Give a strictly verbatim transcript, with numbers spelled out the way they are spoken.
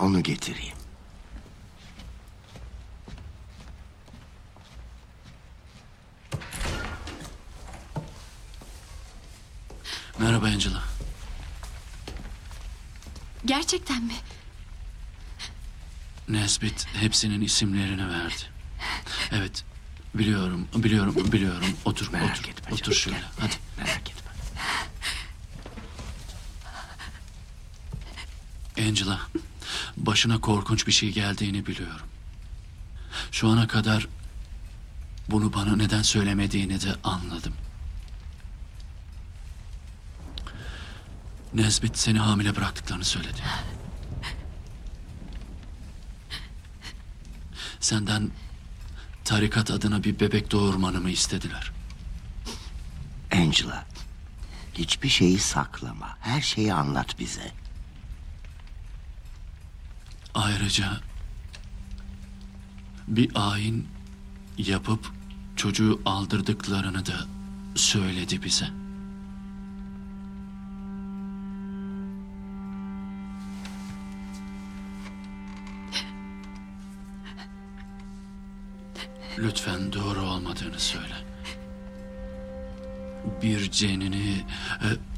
Onu getireyim. Merhaba Angela. Gerçekten mi? Nesbit hepsinin isimlerini verdi. Evet, biliyorum, biliyorum, biliyorum. Otur, Merak otur, etme otur canım, şöyle. gel. Hadi. Merak etme. Angela, başına korkunç bir şey geldiğini biliyorum. Şu ana kadar bunu bana neden söylemediğini de anladım. Nesbit seni hamile bıraktıklarını söyledi. Senden tarikat adına bir bebek doğurmanı mı istediler? Angela, hiçbir şeyi saklama. Her şeyi anlat bize. Ayrıca bir ayin yapıp çocuğu aldırdıklarını da söyledi bize. Lütfen doğru olmadığını söyle. Bir cenini e,